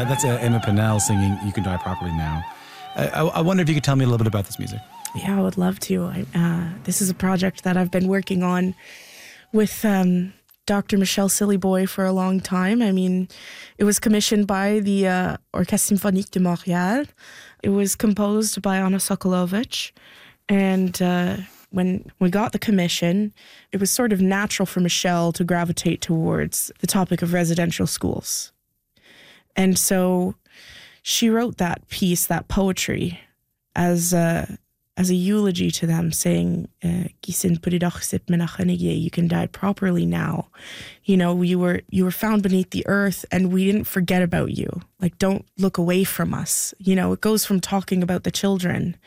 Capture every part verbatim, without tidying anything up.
Uh, that's uh, Emma Pennell singing You Can Die Properly Now. Uh, I, I wonder if you could tell me a little bit about this music. Yeah, I would love to. I, uh, this is a project that I've been working on with um, Doctor Michel Sillyboy for a long time. I mean, it was commissioned by the uh, Orchestre Symphonique de Montréal. It was composed by Anna Sokolovich. And uh, when we got the commission, it was sort of natural for Michel to gravitate towards the topic of residential schools. And so she wrote that piece, that poetry, as a, as a eulogy to them, saying, uh, you can die properly now. You know, you were you were found beneath the earth and we didn't forget about you. Like, don't look away from us. You know, it goes from talking about the children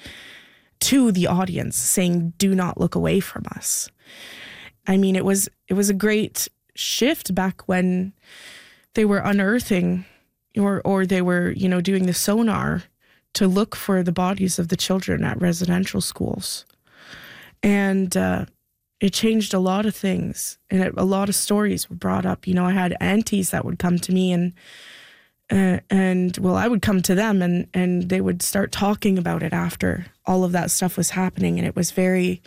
to the audience, saying, do not look away from us. I mean, it was it was a great shift back when they were unearthing or or they were, you know, doing the sonar to look for the bodies of the children at residential schools. And uh, it changed a lot of things. And it, a lot of stories were brought up. You know, I had aunties that would come to me and Uh, and, well, I would come to them and, and they would start talking about it after all of that stuff was happening. And it was very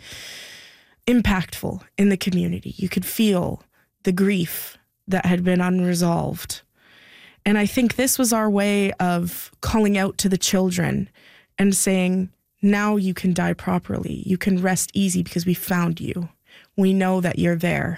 impactful in the community. You could feel the grief that had been unresolved. And I think this was our way of calling out to the children and saying, now you can die properly. You can rest easy because we found you. We know that you're there.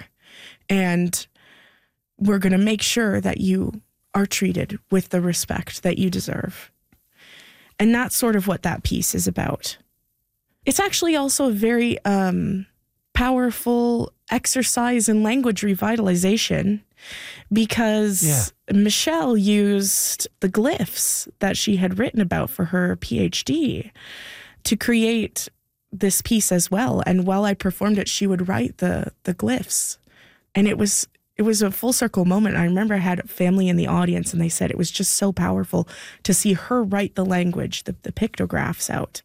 And we're going to make sure that you are treated with the respect that you deserve. And that's sort of what that piece is about. It's actually also a very um, powerful exercise in language revitalization because yeah. Michelle used the glyphs that she had written about for her PhD to create this piece as well. And while I performed it, she would write the the glyphs. And it was It was a full circle moment. I remember I had family in the audience and they said it was just so powerful to see her write the language, the, the pictographs out.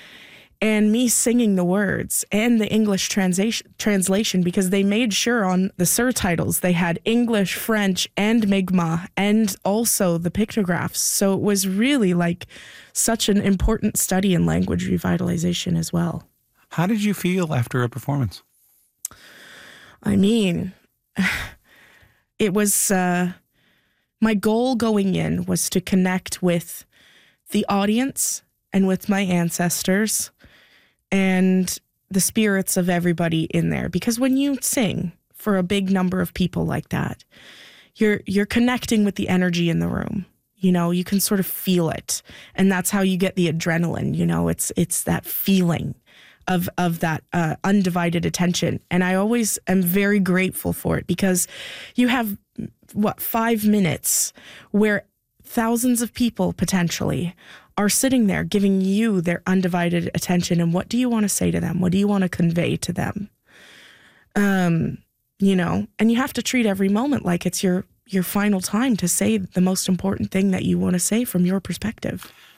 And me singing the words and the English translation, translation because they made sure on the surtitles they had English, French, and Mi'kmaq, and also the pictographs. So it was really like such an important study in language revitalization as well. How did you feel after a performance? I mean... It was, uh, my goal going in was to connect with the audience and with my ancestors and the spirits of everybody in there. Because when you sing for a big number of people like that, you're you're connecting with the energy in the room. You know, you can sort of feel it. And that's how you get the adrenaline, you know, it's it's that feeling of of that uh, undivided attention. And I always am very grateful for it because you have, what, five minutes where thousands of people potentially are sitting there giving you their undivided attention. And what do you want to say to them? What do you want to convey to them? Um, you know, and you have to treat every moment like it's your, your final time to say the most important thing that you want to say from your perspective.